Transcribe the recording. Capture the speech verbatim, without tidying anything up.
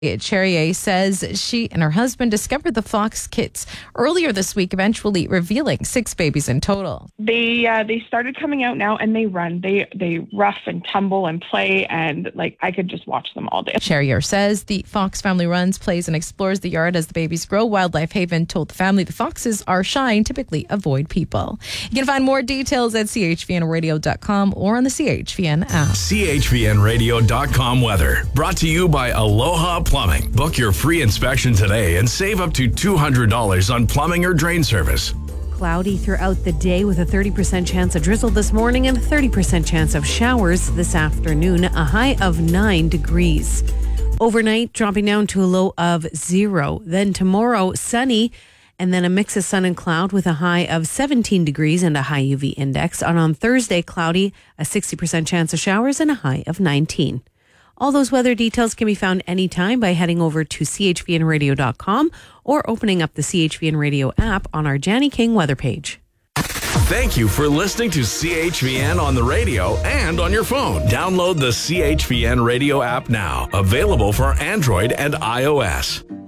Charrier says she and her husband discovered the fox kits earlier this week, eventually revealing six babies in total. They uh, they started coming out now, and they run. They they rough and tumble and play, and like I could just watch them all day. Charrier says the fox family runs, plays, and explores the yard as the babies grow. Wildlife Haven told the family the foxes are shy and typically avoid people. You can find more details at c h v n radio dot com or on the C H V N app. c h v n radio dot com weather, brought to you by Aloha Plumbing. Book your free inspection today and save up to two hundred dollars on plumbing or drain service. Cloudy throughout the day with a thirty percent chance of drizzle this morning and a thirty percent chance of showers this afternoon, a high of nine degrees. Overnight, dropping down to a low of zero. Then tomorrow, sunny, and then a mix of sun and cloud with a high of seventeen degrees and a high U V index. And on Thursday, cloudy, a sixty percent chance of showers and a high of nineteen. All those weather details can be found anytime by heading over to c h v n radio dot com or opening up the C H V N Radio app on our Janny King weather page. Thank you for listening to C H V N on the radio and on your phone. Download the C H V N Radio app now. Available for Android and iOS.